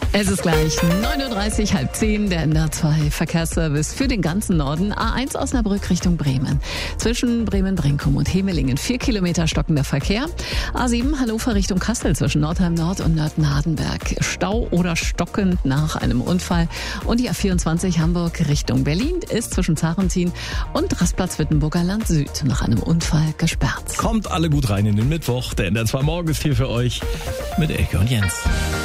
Es ist gleich 9.30 Uhr, halb 10, der NDR2 Verkehrsservice für den ganzen Norden. A1 Osnabrück Richtung Bremen. Zwischen Bremen-Brinkum und Hemelingen 4 Kilometer stockender Verkehr. A7 Hannover Richtung Kassel zwischen Nordheim Nord und Nördnadenberg. Stau oder stockend nach einem Unfall. Und die A24 Hamburg Richtung Berlin ist zwischen Zarentin und Rastplatz Wittenburger Land Süd nach einem Unfall gesperrt. Kommt alle gut rein in den Mittwoch. Der NDR2 Morgen ist hier für euch mit Elke und Jens.